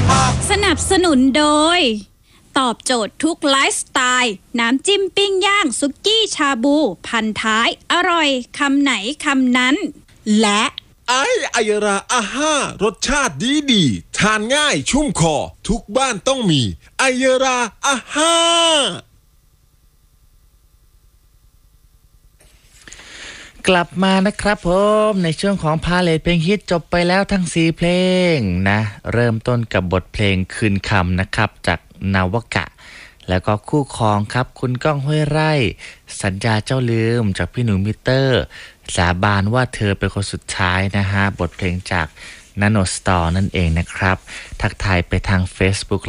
สนับสนุนโดยตอบโจทย์ทุกไลฟ์สไตล์น้ำจิ้มปิ้งย่างสุกี้ชาบูพันท้ายอร่อยคำไหนคำนั้นและไอยราอาห้ารสชาติดีทานง่ายชุ่มคอทุกบ้านต้องมีไอยราอาห้ากลับมานะครับผมในช่วงของพาเลทเพลงฮิตจบไปแล้วทั้ง4เพลงนะเริ่มต้นกับบทเพลงคืนคำนะครับจากนาวกะแล้วก็คู่ครองครับคุณก้องห้วยไร่สัญญาเจ้าลืมจากพี่หนูมิเตอร์สาบานว่าเธอเป็นคนสุดท้ายนะฮะบทเพลงจากนาโนสตอร์นั่นเองนะครับทักทายไปทาง Facebook